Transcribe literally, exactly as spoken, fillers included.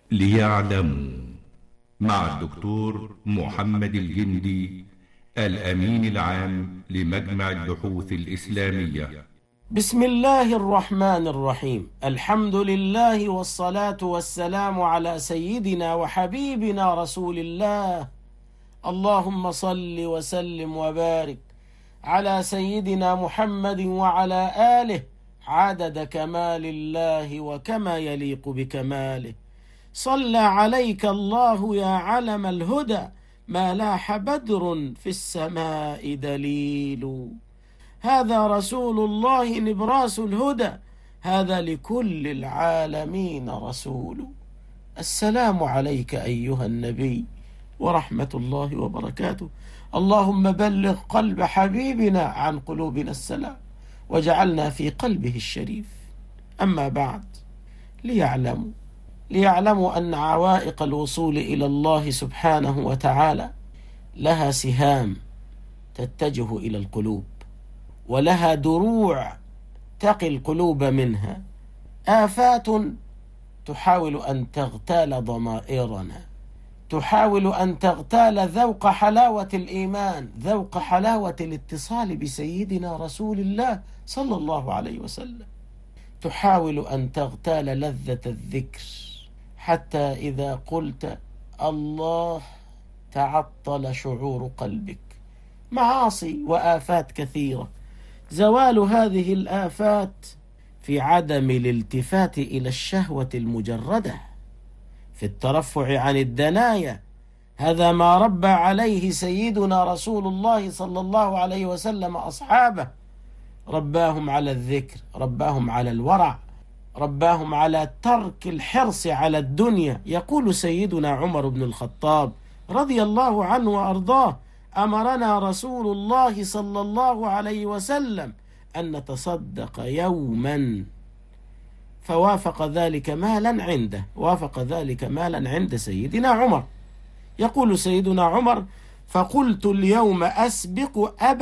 ليعلموا مع الدكتور محمد الجندي، الأمين العام لمجمع البحوث الإسلامية. بسم الله الرحمن الرحيم. الحمد لله والصلاة والسلام على سيدنا وحبيبنا رسول الله. اللهم صل وسلم وبارك على سيدنا محمد وعلى آله عدد كمال الله وكما يليق بكماله. صلى عليك الله يا علم الهدى، ما لاح بدر في السماء دليل. هذا رسول الله نبراس الهدى، هذا لكل العالمين رسول. السلام عليك أيها النبي ورحمة الله وبركاته. اللهم بلغ قلب حبيبنا عن قلوبنا السلام، وجعلنا في قلبه الشريف. أما بعد، ليعلموا ليعلموا أن عوائق الوصول إلى الله سبحانه وتعالى لها سهام تتجه إلى القلوب، ولها دروع تقي القلوب منها، آفات تحاول أن تغتال ضمائرنا، تحاول أن تغتال ذوق حلاوة الإيمان، ذوق حلاوة الاتصال بسيدنا رسول الله صلى الله عليه وسلم، تحاول أن تغتال لذة الذكر، حتى إذا قلت الله تعطل شعور قلبك. معاصي وآفات كثيرة، زوال هذه الآفات في عدم الالتفات إلى الشهوة المجردة، في الترفع عن الدنايا. هذا ما ربى عليه سيدنا رسول الله صلى الله عليه وسلم أصحابه، رباهم على الذكر، رباهم على الورع، رباهم على ترك الحرص على الدنيا. يقول سيدنا عمر بن الخطاب رضي الله عنه وأرضاه: أمرنا رسول الله صلى الله عليه وسلم أن نتصدق يوما، فوافق ذلك مالا عنده، وافق ذلك مالا عند سيدنا عمر. يقول سيدنا عمر: فقلت اليوم أسبق أبا